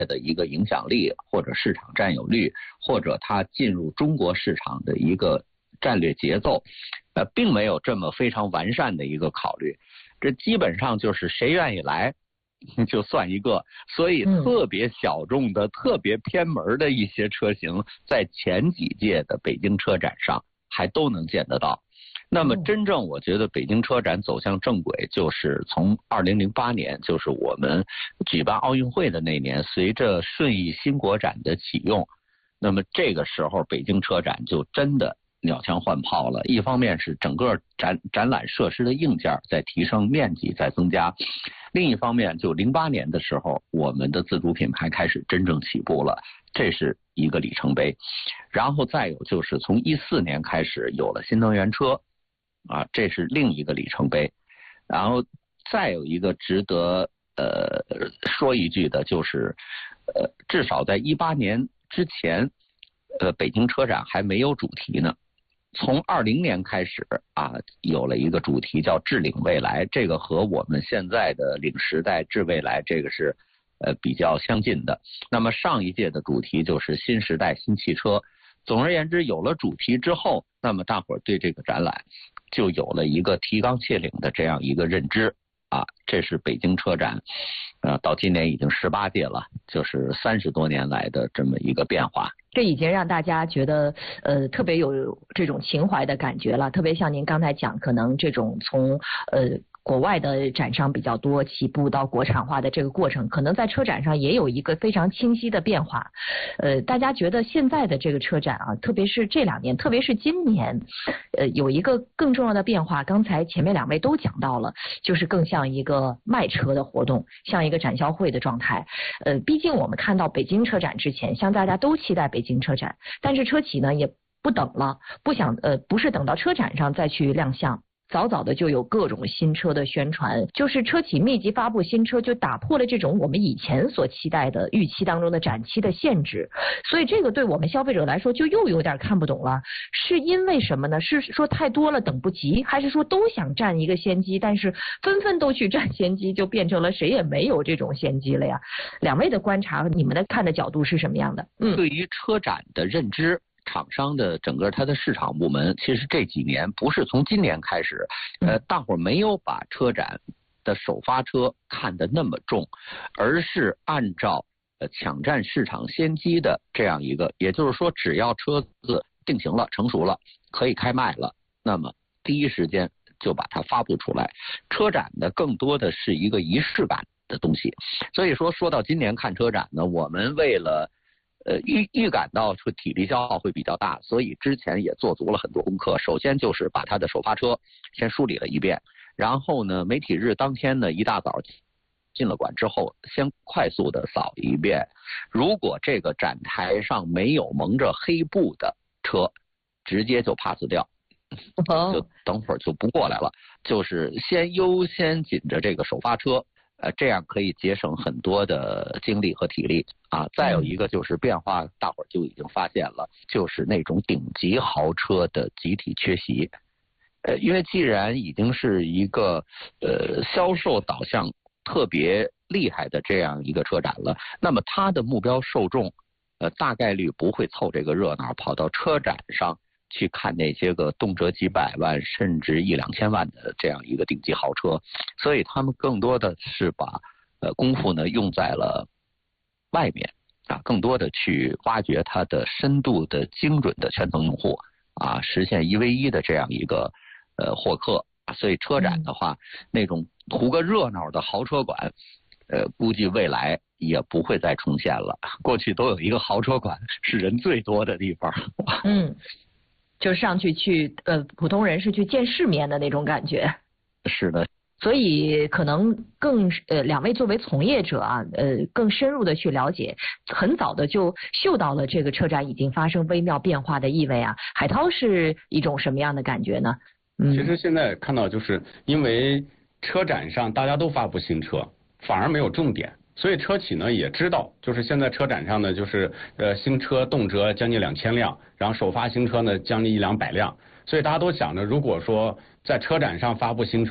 的一个影响力或者市场占有率，或者它进入中国市场的一个战略节奏，并没有这么非常完善的一个考虑。这基本上就是谁愿意来就算一个，所以特别小众的、特别偏门的一些车型，在前几届的北京车展上还都能见得到。那么真正我觉得北京车展走向正轨，就是从2008年，就是我们举办奥运会的那年，随着顺义新国展的启用，那么这个时候北京车展就真的鸟枪换炮了。一方面是整个展览设施的硬件在提升，面积在增加，另一方面就08年的时候，我们的自主品牌开始真正起步了，这是一个里程碑。然后再有就是从14年开始有了新能源车这是另一个里程碑。然后再有一个值得说一句的就是至少在18年之前北京车展还没有主题呢。从20年开始有了一个主题叫智领未来，这个和我们现在的领时代智未来这个是比较相近的。那么上一届的主题就是新时代新汽车。总而言之，有了主题之后，那么大伙儿对这个展览就有了一个提纲挈领的这样一个认知这是北京车展到今年已经18届了，就是30多年来的这么一个变化。 这已经让大家觉得特别有这种情怀的感觉了，特别像您刚才讲，可能这种从国外的展商比较多，起步到国产化的这个过程，可能在车展上也有一个非常清晰的变化。大家觉得现在的这个车展特别是这2年，特别是今年，有一个更重要的变化，刚才前面2位都讲到了，就是更像一个卖车的活动，像一个展销会的状态。毕竟我们看到北京车展之前，像大家都期待北京车展，但是车企呢也不等了，不是等到车展上再去亮相。早早的就有各种新车的宣传，就是车企密集发布新车，就打破了这种我们以前所期待的预期当中的展期的限制。所以这个对我们消费者来说就又有点看不懂了，是因为什么呢？是说太多了等不及，还是说都想占一个先机，但是纷纷都去占先机，就变成了谁也没有这种先机了呀？2位的观察，你们的看的角度是什么样的？ 对于车展的认知，厂商的整个它的市场部门，其实这几年不是从今年开始，大伙儿没有把车展的首发车看得那么重，而是按照抢占市场先机的这样一个，也就是说，只要车子定型了、成熟了，可以开卖了，那么第一时间就把它发布出来。车展呢，更多的是一个仪式感的东西。所以说到今年看车展呢，我们为了预感到说体力消耗会比较大，所以之前也做足了很多功课。首先就是把它的首发车先梳理了一遍，然后呢，媒体日当天呢一大早进了馆之后，先快速的扫一遍。如果这个展台上没有蒙着黑布的车，直接就 pass 掉，就等会儿就不过来了。就是先优先紧着这个首发车。这样可以节省很多的精力和体力再有一个就是变化，大伙儿就已经发现了，就是那种顶级豪车的集体缺席。因为既然已经是一个销售导向特别厉害的这样一个车展了，那么它的目标受众大概率不会凑这个热闹跑到车展上去看那些个动辄几百万甚至1、2千万的这样一个顶级豪车，所以他们更多的是把功夫呢用在了外面更多的去挖掘它的深度的精准的圈层用户实现1v1的这样一个获客。所以车展的话，那种图个热闹的豪车馆估计未来也不会再重现了。过去都有一个豪车馆是人最多的地方。 就上去普通人是去见世面的那种感觉。 是的。 所以可能更2位作为从业者更深入的去了解，很早的就嗅到了这个车展已经发生微妙变化的意味海涛是一种什么样的感觉呢？ 其实现在看到，就是因为车展上大家都发布新车，反而没有重点，所以车企呢也知道，就是现在车展上呢，就是新车动辄将近2000辆，然后首发新车呢将近100-200辆，所以大家都想着，如果说在车展上发布新车，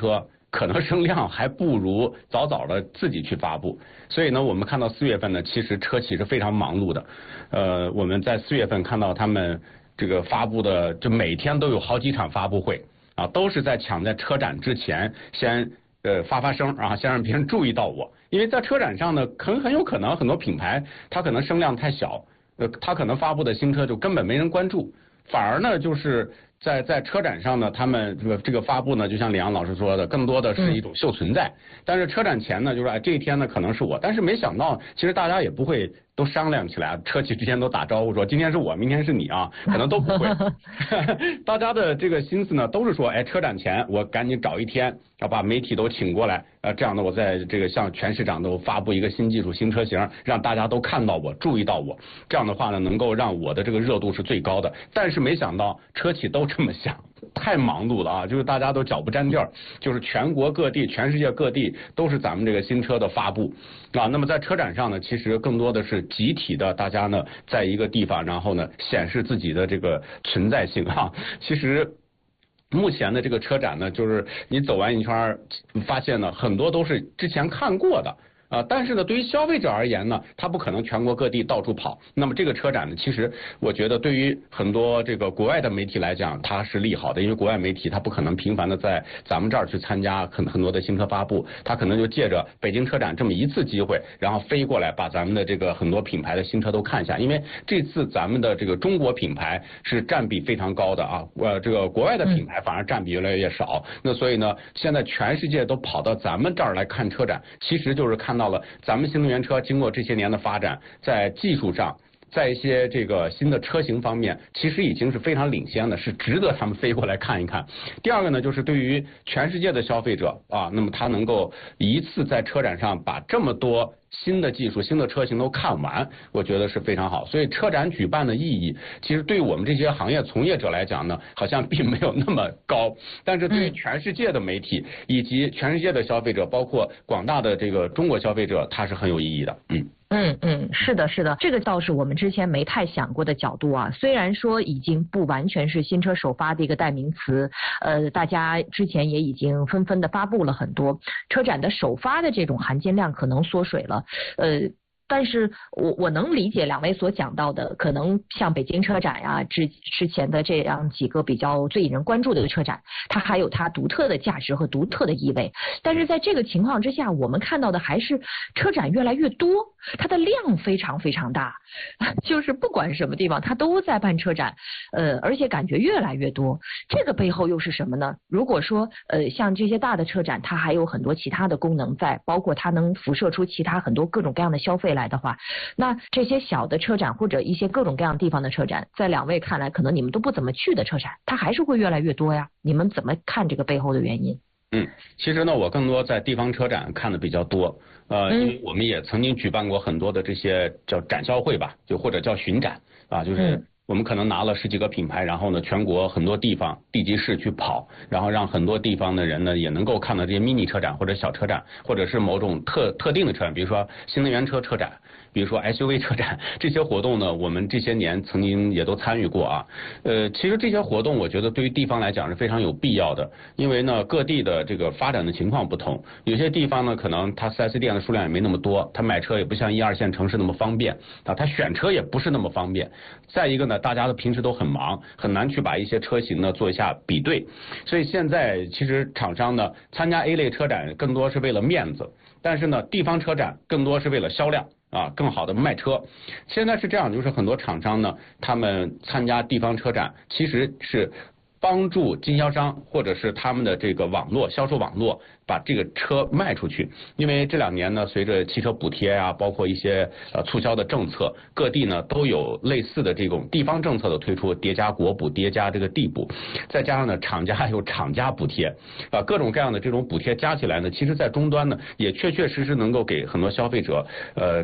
可能声量还不如早早的自己去发布。所以呢，我们看到4月份呢，其实车企是非常忙碌的。我们在4月份看到他们这个发布的，就每天都有好几场发布会啊，都是在抢在车展之前先发声啊，先让别人注意到我。因为在车展上呢，很有可能很多品牌它可能声量太小，它可能发布的新车就根本没人关注，反而呢就是在车展上呢，他们这个发布呢，就像李阳老师说的，更多的是一种秀存在。但是车展前呢，就说这一天呢可能是我，但是没想到，其实大家也不会都商量起来，车企之间都打招呼说今天是我，明天是你啊，可能都不会。大家的这个心思呢，都是说，车展前我赶紧找一天，要把媒体都请过来，这样呢，我在这个向全市场都发布一个新技术、新车型，让大家都看到我、注意到我。这样的话呢，能够让我的这个热度是最高的。但是没想到车企都这么想，太忙碌了啊！就是大家都脚不沾地儿，就是全国各地、全世界各地都是咱们这个新车的发布啊。那么在车展上呢，其实更多的是集体的，大家呢在一个地方，然后呢显示自己的这个存在性啊。其实目前的这个车展呢，就是你走完一圈，发现呢很多都是之前看过的。但是呢，对于消费者而言呢，他不可能全国各地到处跑。那么这个车展呢，其实我觉得对于很多这个国外的媒体来讲，它是利好的，因为国外媒体它不可能频繁的在咱们这儿去参加很多的新车发布，它可能就借着北京车展这么一次机会，然后飞过来把咱们的这个很多品牌的新车都看一下。因为这次咱们的这个中国品牌是占比非常高的啊，这个国外的品牌反而占比越来越少。那所以呢，现在全世界都跑到咱们这儿来看车展，其实就是看到了咱们新能源车经过这些年的发展，在技术上，在一些这个新的车型方面，其实已经是非常领先的，是值得他们飞过来看一看。第二个呢，就是对于全世界的消费者啊，那么他能够一次在车展上把这么多新的技术、新的车型都看完，我觉得是非常好。所以车展举办的意义，其实对于我们这些行业从业者来讲呢，好像并没有那么高。但是对于全世界的媒体以及全世界的消费者，包括广大的这个中国消费者，它是很有意义的。 是的，是的，这个倒是我们之前没太想过的角度啊。虽然说已经不完全是新车首发的一个代名词，大家之前也已经纷纷的发布了很多，车展的首发的这种含金量可能缩水了，但是我能理解两位所讲到的，可能像北京车展呀，之前的这样几个比较最引人关注的车展，它还有它独特的价值和独特的意味。但是在这个情况之下，我们看到的还是车展越来越多，它的量非常非常大，就是不管什么地方它都在办车展，而且感觉越来越多。这个背后又是什么呢？如果说像这些大的车展，它还有很多其他的功能在，包括它能辐射出其他很多各种各样的消费来的话，那这些小的车展或者一些各种各样地方的车展，在两位看来可能你们都不怎么去的车展，它还是会越来越多呀。你们怎么看这个背后的原因？ 其实呢，我更多在地方车展看的比较多，因为我们也曾经举办过很多的这些叫展销会吧，就或者叫巡展啊，就是我们可能拿了10几个品牌，然后呢，全国很多地方地级市去跑，然后让很多地方的人呢也能够看到这些迷你车展或者小车展，或者是某种特定的车展，比如说新能源车车展，比如说 SUV 车展，这些活动呢，我们这些年曾经也都参与过啊。其实这些活动我觉得对于地方来讲是非常有必要的，因为呢各地的这个发展的情况不同，有些地方呢可能它 4S 店的数量也没那么多，它买车也不像1、2线城市那么方便啊，它选车也不是那么方便。再一个呢，大家的平时都很忙，很难去把一些车型呢做一下比对，所以现在其实厂商呢参加 A 类车展更多是为了面子，但是呢地方车展更多是为了销量。更好的卖车。现在是这样，就是很多厂商呢，他们参加地方车展，其实是帮助经销商或者是他们的这个网络销售网络把这个车卖出去。因为这2年呢，随着汽车补贴啊，包括一些促销的政策，各地呢都有类似的这种地方政策的推出，叠加国补，叠加这个地补，再加上呢厂家有厂家补贴各种各样的这种补贴加起来呢，其实在终端呢也确确实实能够给很多消费者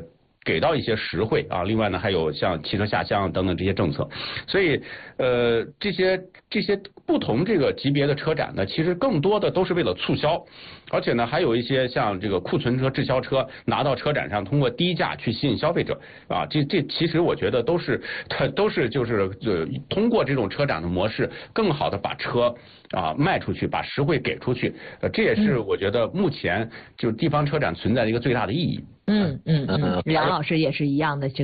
给到一些实惠啊。另外呢，还有像汽车下乡等等这些政策，所以这些不同这个级别的车展呢，其实更多的都是为了促销，而且呢，还有一些像这个库存车、滞销车拿到车展上，通过低价去吸引消费者啊。这其实我觉得都是就是通过这种车展的模式，更好的把车卖出去，把实惠给出去。这也是我觉得目前就是地方车展存在的一个最大的意义。 梁老师也是一样的这个。